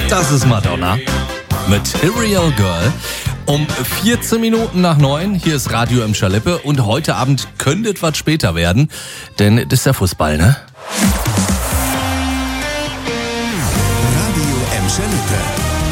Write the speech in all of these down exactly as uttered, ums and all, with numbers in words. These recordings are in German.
Das ist Madonna mit Material Girl. Um vierzehn Minuten nach neun, hier ist Radio M. Schalippe und heute Abend könnte etwas später werden, denn das ist der Fußball, ne? Radio M. Schalippe.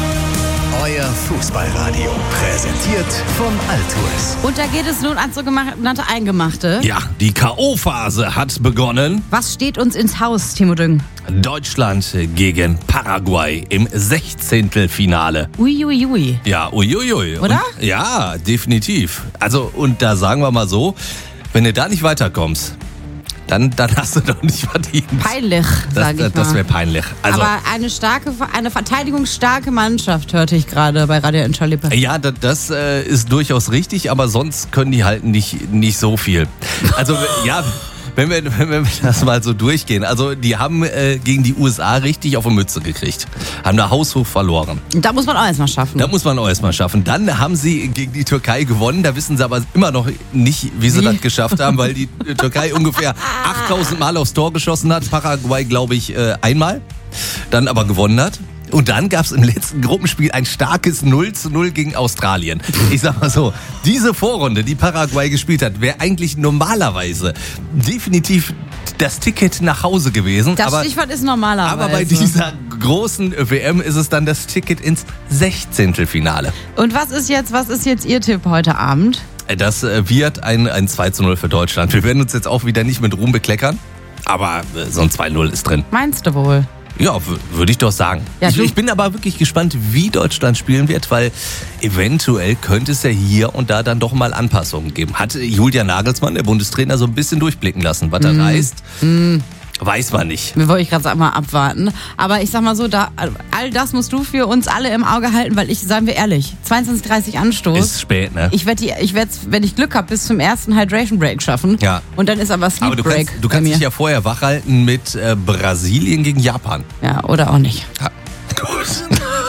Euer Fußballradio, präsentiert von Altours. Und da geht es nun ans sogenannte Eingemachte. Ja, die K O-Phase hat begonnen. Was steht uns ins Haus, Timo Düng? Deutschland gegen Paraguay im Sechzehntelfinale. Uiuiui. Ui, ui. Ja, uiuiui. Oder? Und, ja, definitiv. Also, und da sagen wir mal so, wenn du da nicht weiterkommst, dann, dann hast du doch nicht verdient. Peinlich, sag ich mal. Das wäre peinlich. Also, aber eine starke, eine verteidigungsstarke Mannschaft hörte ich gerade bei Radio M. Schalippe. ja, das, das äh, ist durchaus richtig, aber sonst können die halt nicht, nicht so viel. Also, ja... Wenn wir, wenn wir das mal so durchgehen. Also die haben äh, gegen die U S A richtig auf die Mütze gekriegt. Haben da haushoch verloren. Da muss man auch erstmal schaffen. Da muss man auch erstmal schaffen. Dann haben sie gegen die Türkei gewonnen. Da wissen sie aber immer noch nicht, wie sie Wie? das geschafft haben, weil die Türkei ungefähr achttausend Mal aufs Tor geschossen hat. Paraguay, glaube ich, äh, einmal. Dann aber gewonnen hat. Und dann gab es im letzten Gruppenspiel ein starkes null zu null gegen Australien. Ich sag mal so, diese Vorrunde, die Paraguay gespielt hat, wäre eigentlich normalerweise definitiv das Ticket nach Hause gewesen. Das aber, Stichwort ist normalerweise. aber bei dieser großen W M ist es dann das Ticket ins Sechzehntelfinale. Und was ist jetzt, was ist jetzt Ihr Tipp heute Abend? Das wird ein, ein zwei zu null für Deutschland. Wir werden uns jetzt auch wieder nicht mit Ruhm bekleckern, aber so ein zwei null ist drin. Meinst du wohl? Ja, w- würde ich doch sagen. Ja, ich, du- ich bin aber wirklich gespannt, wie Deutschland spielen wird, weil eventuell könnte es ja hier und da dann doch mal Anpassungen geben. Hat Julian Nagelsmann, der Bundestrainer, so ein bisschen durchblicken lassen. Was er Mm. reißt, weiß man nicht. Wir wollte ich gerade mal abwarten. Aber ich sag mal so, da, all das musst du für uns alle im Auge halten, weil ich, seien wir ehrlich, zweiundzwanzig Uhr dreißig Anstoß. Ist spät, ne? Ich werde, ich werde, wenn ich Glück habe, bis zum ersten Hydration Break schaffen. Ja. Und dann ist aber Sleep Aber du Break. kannst, du bei kannst mir. dich ja vorher wachhalten mit äh, Brasilien gegen Japan. Ja, oder auch nicht. Ja. Gut.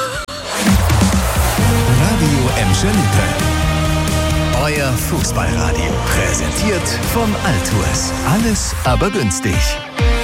Radio M. Schalippe. Euer Fußballradio, präsentiert von Altours. Alles aber günstig.